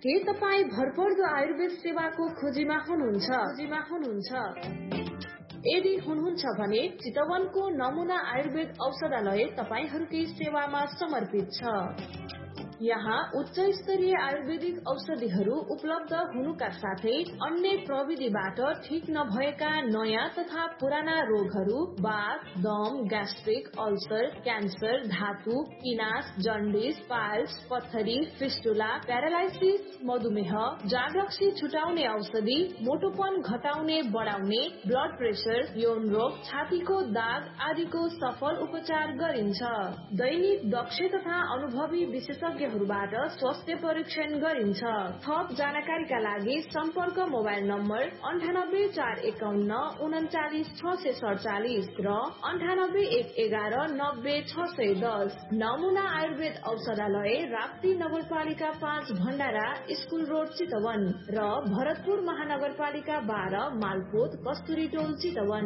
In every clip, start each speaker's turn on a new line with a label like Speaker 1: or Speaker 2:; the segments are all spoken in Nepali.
Speaker 1: के तपाईँ भरपर्दो आयुर्वेद सेवाको खोजीमा हुनुहुन्छ? यदि हुनुहुन्छ भने चितवनको नमुना आयुर्वेद औषधालय तपाईहरूकै सेवामा समर्पित छ। यहाँ उच्च स्तरीय आयुर्वेदिक औषधिहरू उपलब्ध हुनुका साथै अन्य प्रविधिबाट ठीक नभएका नयाँ तथा पुराना रोगहरू, बाथ, दम, ग्यास्ट्रिक, अल्सर, क्यान्सर, धातु, पिनास, जन्डिस, पाइल्स, पत्थरी, फिस्टुला, प्यारालाइसिस, मधुमेह, जागरक्सी छुटाउने औषधि, मोटोपन घटाउने बढाउने, ब्लड प्रेसर, यौन रोग, छातीको दाग आदिको सफल उपचार गरिन्छ। दैनिक दक्ष तथा अनुभवी विशेषज्ञ स्वास्थ्य परीक्षण गरिन्छ। थप जानकारीका लागि सम्पर्क मोबाइल नम्बर 9841 39647 र 9811 90610। नमुना आयुर्वेद औषधालय राप्ती नगरपालिका 5 भण्डारा स्कुल रोड चितवन र भरतपुर महानगरपालिका 12 मालपोत कस्तुरी टोल चितवन।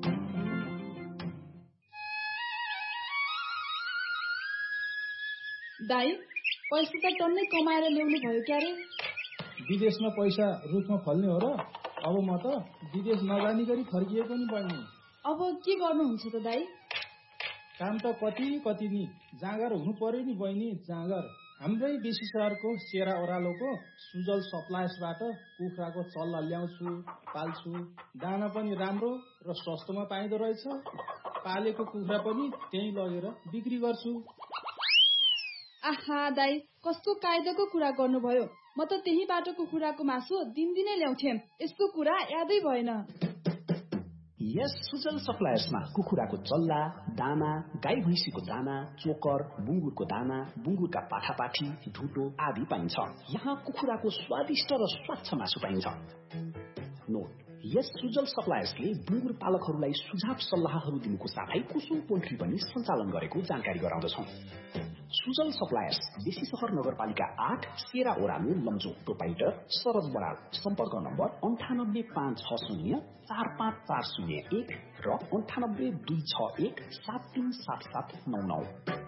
Speaker 2: दाई पैसा त टन्नै कमाएर ल्याउनु भयो क्यारे?
Speaker 3: विदेशमा पैसा रुखमा फल्ने हो र? अब म त विदेश नजानी गरी फर्किएको नि बहिनी।
Speaker 2: अब के गर्नुहुन्छ त दाई?
Speaker 3: काम त कति नि, जाँगर हुनु पर्यो नि बहिनी, जाँगर। हाम्रै बेसी सहरको सेरा ओह्रालोको सुजल सप्लायर्सबाट कुखुराको चल्ला ल्याउँछु, पाल्छु। दाना पनि राम्रो र सस्तोमा पाइँदो रहेछ। पालेको कुखुरा पनि त्यही लगेर बिक्री गर्छु।
Speaker 2: आहा दाई, कस्तो कायदाको कुरा गर्नुभयो। म त त्यही बाटोको कुखुराको मासु दिनदिनै ल्याउँथेँ। यसको कुरा यादै भएन।
Speaker 4: यस सुजल सप्लायर्समा कुखुराको चल्ला, दाना, गाई भैँसीको दाना, चोकर, बुङ्गुरको दाना, बुङ्गुरका पाठापाठी, ढुटो आदि पाइन्छ। यहाँ कुखुराको स्वादिष्ट र स्वच्छ मासु पाइन्छ। नोट: यस सुजल सप्लायर्सले बुङ्गुर पालकहरूलाई सुझाव सल्लाहहरू दिनुको साथै कुसुम पोल्ट्री पनि सञ्चालन गरेको जानकारी गराउँदछौँ। सुजल सप्लायर्स, बेसी सहर नगरपालिका 8, सेरा ओरालो, लम्चोक, प्रोपाइटर सरज बराल। सम्पर्क नम्बर 9856 45401 र 9826 737799।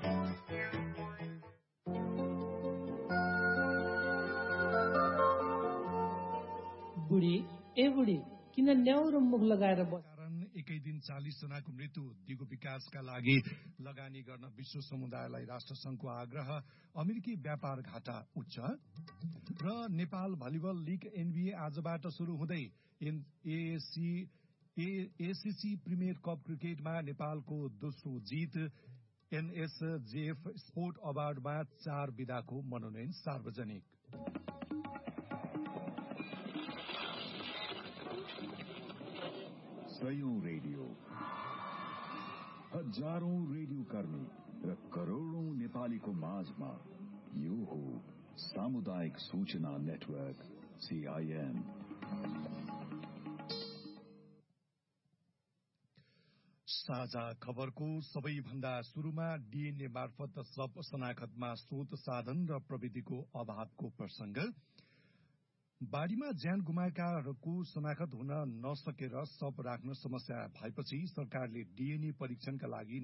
Speaker 5: बुढी किन ल्याउरो मुख लगाएर
Speaker 6: एकै दिन 40 जनाको मृत्यु। दिगो विकासका लागि लगानी गर्न विश्व समुदायलाई राष्ट्रसंघको आग्रह। अमेरिकी व्यापार घाटा उच्च र नेपाल भलिबल लिग NBA आजबाट शुरू हुँदै एसीसी प्रिमियर कप क्रिकेटमा नेपालको दोस्रो जित। एनएसजेएफ स्पोर्ट अवार्डमा 4 विधाको मनोनयन सार्वजनिक।
Speaker 7: सयौं रेडियो, हजारौं रेडियो कर्मी र करोड़ौं नेपालीको माझमा यो हो सामुदायिक सूचना नेटवर्क CIN।
Speaker 6: साझा खबरको सबैभन्दा सुरुमा डीएनए मार्फत शव शनाखतमा स्रोत साधन र प्रविधिको अभावको प्रसंग। बाढ़ीमा ज्यान गुमाएकाहरूको शनाखत हुन नसकेर शव राख्न समस्या भएपछि सरकारले डीएनए परीक्षणका लागि